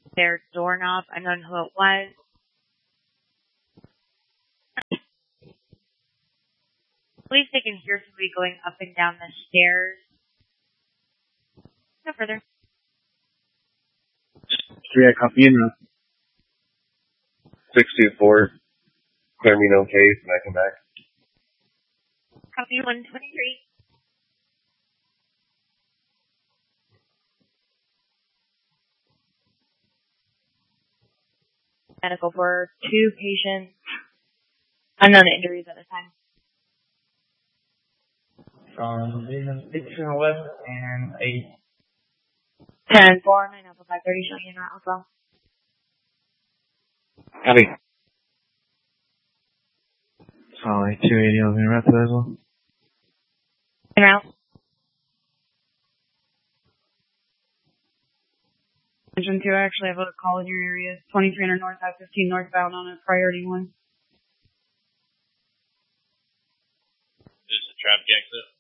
their doorknob. I don't know who it was. At least they can hear somebody going up and down the stairs. No further. 3, I copy in. 624. Clear me no case, and I come back. Copy 123. Medical for 2 patients. Unknown injuries at this time. From 6 and 11 and 8. 10 4, 9 Alpha 530, showing in route as well. Copy. Solid 280, I'll be in route to that as well. In route. Engine 2, I actually have a call in your area. 2300 north, I-15 northbound on a priority 1. This is a traffic exit.